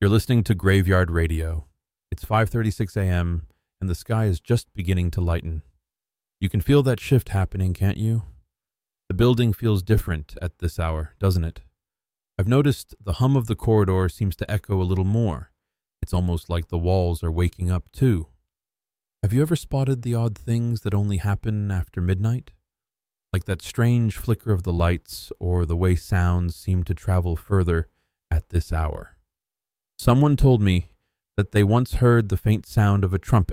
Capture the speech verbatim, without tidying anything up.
You're listening to Graveyard Radio. It's five thirty-six a.m. and the sky is just beginning to lighten. You can feel that shift happening, can't you? The building feels different at this hour, doesn't it? I've noticed the hum of the corridor seems to echo a little more. It's almost like the walls are waking up too. Have you ever spotted the odd things that only happen after midnight? Like that strange flicker of the lights or the way sounds seem to travel further at this hour. Someone told me that they once heard the faint sound of a trumpet